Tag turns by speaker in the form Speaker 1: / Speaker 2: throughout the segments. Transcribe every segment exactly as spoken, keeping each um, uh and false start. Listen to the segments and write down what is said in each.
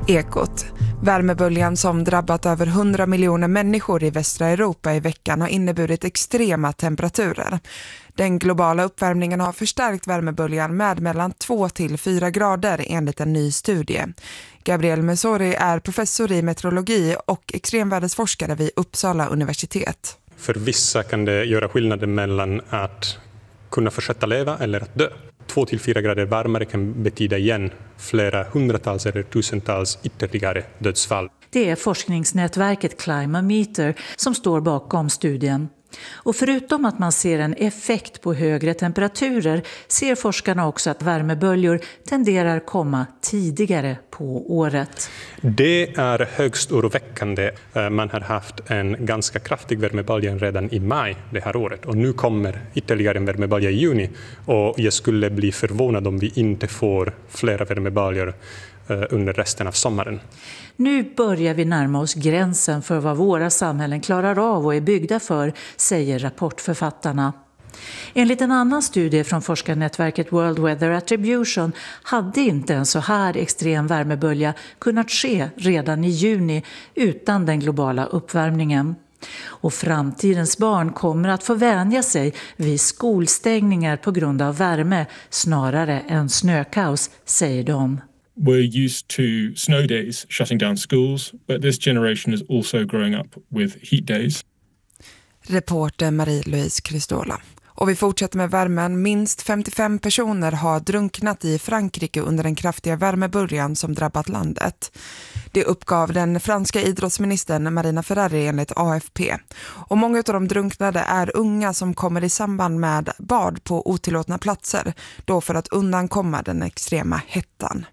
Speaker 1: Ekot. Värmeböljan som drabbat över hundra miljoner människor i västra Europa i veckan har inneburit extrema temperaturer. Den globala uppvärmningen har förstärkt värmeböljan med mellan två till fyra grader enligt en ny studie. Gabriel Mesori är professor i meteorologi och extremvädersforskare vid Uppsala universitet.
Speaker 2: För vissa kan det göra skillnaden mellan att kunna fortsätta leva eller att dö. Två till fyra grader varmare kan betyda igen flera hundratals eller tusentals ytterligare dödsfall.
Speaker 3: Det är forskningsnätverket Climameter som står bakom studien. Och förutom att man ser en effekt på högre temperaturer ser forskarna också att värmeböljor tenderar komma tidigare på året.
Speaker 2: Det är högst oroväckande. Man har haft en ganska kraftig värmebölja redan i maj det här året och nu kommer ytterligare en värmebölja i juni och jag skulle bli förvånad om vi inte får flera värmeböljor under resten av sommaren.
Speaker 3: Nu börjar vi närma oss gränsen för vad våra samhällen klarar av och är byggda för, säger rapportförfattarna. Enligt en annan studie från forskarnätverket World Weather Attribution hade inte en så här extrem värmebölja kunnat ske redan i juni utan den globala uppvärmningen. Och framtidens barn kommer att få vänja sig vid skolstängningar på grund av värme snarare än snökaos, säger de.
Speaker 4: We're used to snow days shutting down schools, but this generation is also growing up with heat days.
Speaker 1: Reporter Marie-Louise Kristola. Och vi fortsätter med värmen. Minst femtiofem personer har drunknat i Frankrike under den kraftiga värmeböljan som drabbat landet. Det uppgav den franska idrottsministern Marina Ferrari enligt A F P. Och många av de drunknade är unga som kommer i samband med bad på otillåtna platser, då för att undankomma den extrema hettan.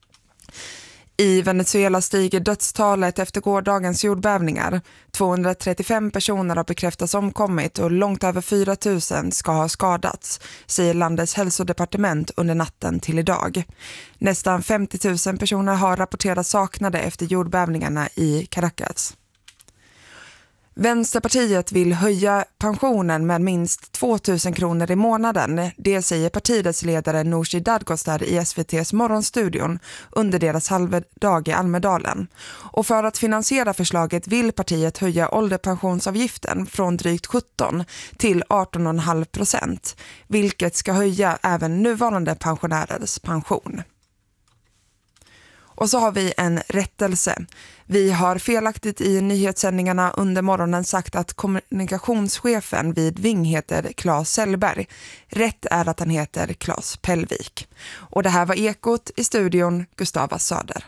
Speaker 1: I Venezuela stiger dödstalet efter gårdagens jordbävningar. tvåhundratrettiofem personer har bekräftats omkommit och långt över fyra tusen ska ha skadats, säger landets hälsodepartement under natten till idag. Nästan femtio tusen personer har rapporterat saknade efter jordbävningarna i Caracas. Vänsterpartiet vill höja pensionen med minst två tusen kronor i månaden. Det säger partiets ledare Nooshi Dadgostar i S V T:s morgonstudion under deras halvdag i Almedalen. Och för att finansiera förslaget vill partiet höja ålderpensionsavgiften från drygt sjutton till arton komma fem procent, vilket ska höja även nuvarande pensionärers pension. Och så har vi en rättelse. Vi har felaktigt i nyhetssändningarna under morgonen sagt att kommunikationschefen vid Ving heter Claes Sellberg. Rätt är att han heter Claes Pellvik. Och det här var Ekot, i studion Gustava Söder.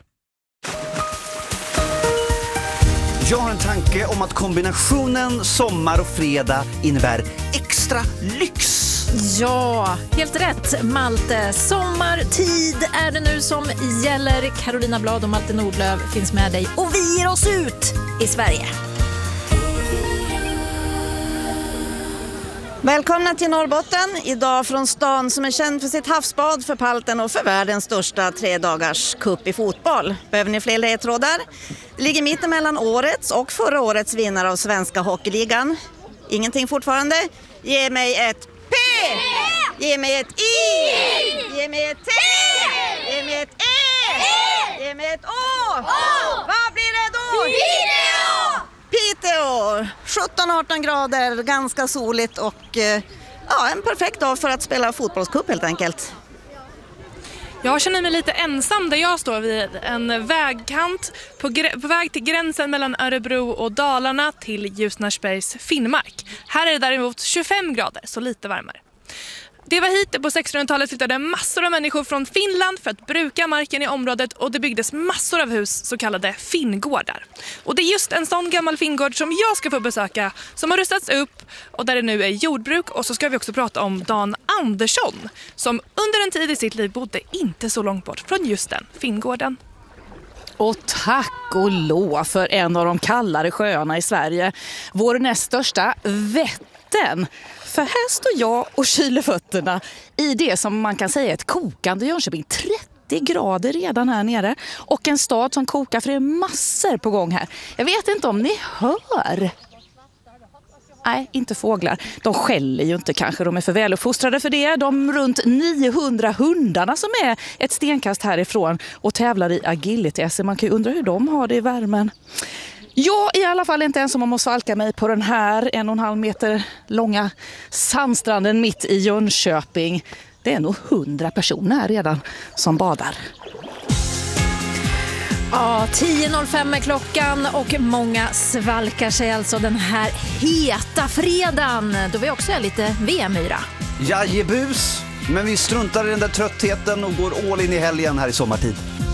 Speaker 5: Jag har en tanke om att kombinationen sommar och fredag innebär extra lyx.
Speaker 6: Ja, helt rätt Malte. Sommartid är det nu som gäller. Carolina Blad och Malte Nordlöv finns med dig och vi ger oss ut i Sverige.
Speaker 7: Välkomna till Norrbotten, idag från stan som är känd för sitt havsbad, för palten och för världens största tre dagars cup i fotboll. Behöver ni fler ledtrådar? Det ligger mitten mellan årets och förra årets vinnare av Svenska Hockeyligan. Ingenting fortfarande? Ge mig ett P! Ge mig ett I! Ge mig ett T! Ge mig ett E! Ge mig ett Å! Vad blir det då? Piteå! Piteå! sjutton arton grader, ganska soligt och ja, en perfekt dag för att spela fotbollscup helt enkelt.
Speaker 8: Jag känner mig lite ensam där jag står vid en vägkant på, gr- på väg till gränsen mellan Örebro och Dalarna till Ljusnarsbergs Finnmark. Här är det däremot tjugofem grader, så lite varmare. Det var hit på sextonhundratalet flyttade massor av människor från Finland för att bruka marken i området och det byggdes massor av hus, så kallade finngårdar. Och det är just en sån gammal finngård som jag ska få besöka som har rustats upp och där det nu är jordbruk. Och så ska vi också prata om Dan Andersson som under en tid i sitt liv bodde inte så långt bort från just den finngården.
Speaker 9: Och tack och lov för en av de kallare sjöarna i Sverige, vår näst största, Vättern. För här står jag och kyler fötterna i det som man kan säga är ett kokande Jönköping. trettio grader redan här nere och en stad som kokar, för det är massor på gång här. Jag vet inte om ni hör. Nej, inte fåglar. De skäller ju inte kanske, de är för väluppfostrade för det. De runt niohundra hundarna som är ett stenkast härifrån och tävlar i agility. Man kan ju undra hur de har det i värmen. Jag är i alla fall inte ensam om att svalka mig på den här en och en halv meter långa sandstranden mitt i Jönköping. Det är nog hundra personer här redan som badar.
Speaker 6: Ja, tio noll fem är klockan och många svalkar sig alltså den här heta fredagen då vi också är lite V M-yra.
Speaker 5: Jajebus, men vi struntar i den där tröttheten och går all in i helgen här i sommartid.